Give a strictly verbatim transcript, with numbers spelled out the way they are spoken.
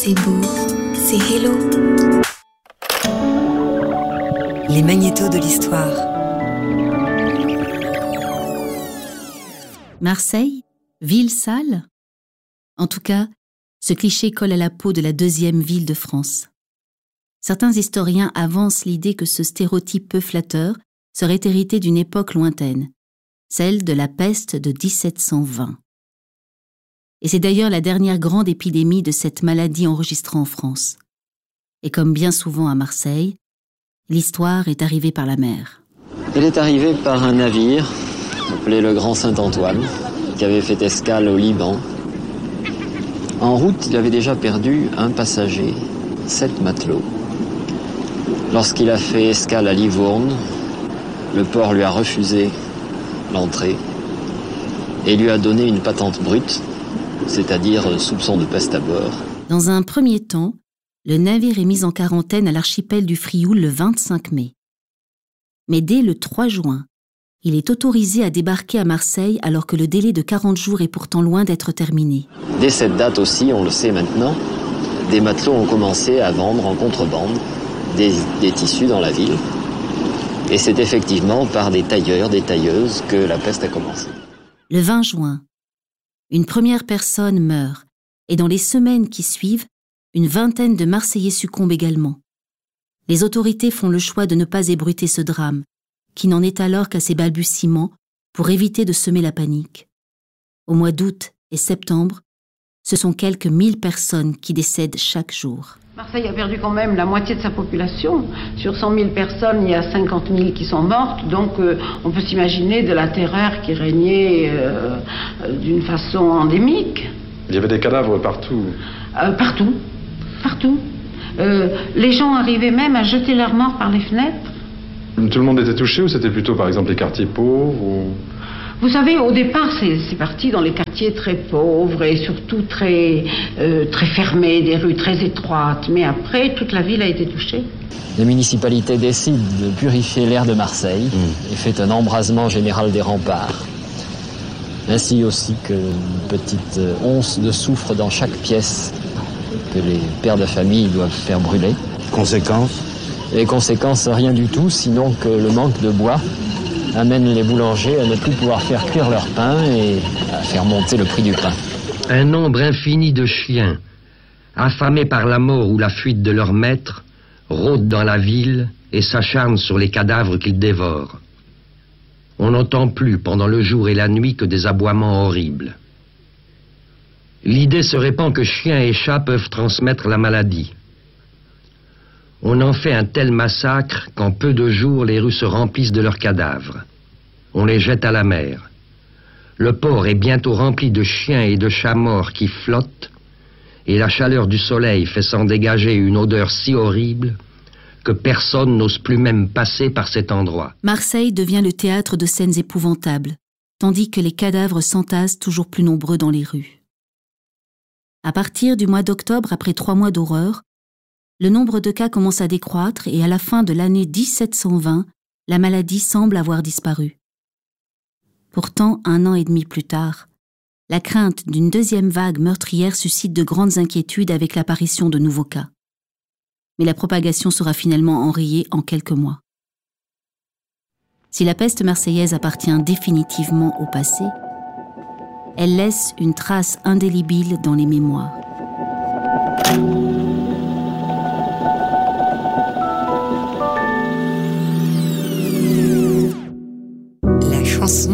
C'est beau, c'est hello. Les magnétos de l'histoire. Marseille, ville sale ? En tout cas, ce cliché colle à la peau de la deuxième ville de France. Certains historiens avancent l'idée que ce stéréotype peu flatteur serait hérité d'une époque lointaine, celle de la peste de dix-sept cent vingt. Et c'est d'ailleurs la dernière grande épidémie de cette maladie enregistrée en France. Et comme bien souvent à Marseille, l'histoire est arrivée par la mer. Elle est arrivée par un navire appelé le Grand Saint-Antoine, qui avait fait escale au Liban. En route, il avait déjà perdu un passager, sept matelots. Lorsqu'il a fait escale à Livourne, le port lui a refusé l'entrée et lui a donné une patente brute, c'est-à-dire soupçon de peste à bord. Dans un premier temps, le navire est mis en quarantaine à l'archipel du Frioul le vingt-cinq mai. Mais dès le trois juin, il est autorisé à débarquer à Marseille alors que le délai de quarante jours est pourtant loin d'être terminé. Dès cette date aussi, on le sait maintenant, des matelots ont commencé à vendre en contrebande des, des tissus dans la ville. Et c'est effectivement par des tailleurs, des tailleuses que la peste a commencé. Le vingt juin, une première personne meurt et dans les semaines qui suivent, une vingtaine de Marseillais succombent également. Les autorités font le choix de ne pas ébruiter ce drame, qui n'en est alors qu'à ses balbutiements pour éviter de semer la panique. Au mois d'août et septembre, ce sont quelques mille personnes qui décèdent chaque jour. Marseille a perdu quand même la moitié de sa population. Sur cent mille personnes, il y a cinquante mille qui sont mortes. Donc euh, on peut s'imaginer de la terreur qui régnait euh, d'une façon endémique. Il y avait des cadavres partout. Euh, partout, partout. Euh, les gens arrivaient même à jeter leurs morts par les fenêtres. Tout le monde était touché ou c'était plutôt par exemple les quartiers pauvres ou... Vous savez, au départ, c'est, c'est parti dans les quartiers très pauvres et surtout très, euh, très fermés, des rues très étroites. Mais après, toute la ville a été touchée. La municipalité décide de purifier l'air de Marseille mmh. et fait un embrasement général des remparts. Ainsi aussi qu'une petite once de soufre dans chaque pièce que les pères de famille doivent faire brûler. Conséquence ? Les conséquences, rien du tout, sinon que le manque de bois amène les boulangers à ne plus pouvoir faire cuire leur pain et à faire monter le prix du pain. Un nombre infini de chiens, affamés par la mort ou la fuite de leur maître, rôdent dans la ville et s'acharnent sur les cadavres qu'ils dévorent. On n'entend plus pendant le jour et la nuit que des aboiements horribles. L'idée se répand que chiens et chats peuvent transmettre la maladie. On en fait un tel massacre qu'en peu de jours, les rues se remplissent de leurs cadavres. On les jette à la mer. Le port est bientôt rempli de chiens et de chats morts qui flottent, et la chaleur du soleil fait s'en dégager une odeur si horrible que personne n'ose plus même passer par cet endroit. Marseille devient le théâtre de scènes épouvantables, tandis que les cadavres s'entassent toujours plus nombreux dans les rues. À partir du mois d'octobre, après trois mois d'horreur, le nombre de cas commence à décroître et à la fin de l'année dix-sept cent vingt, la maladie semble avoir disparu. Pourtant, un an et demi plus tard, la crainte d'une deuxième vague meurtrière suscite de grandes inquiétudes avec l'apparition de nouveaux cas. Mais la propagation sera finalement enrayée en quelques mois. Si la peste marseillaise appartient définitivement au passé, elle laisse une trace indélébile dans les mémoires. La chanson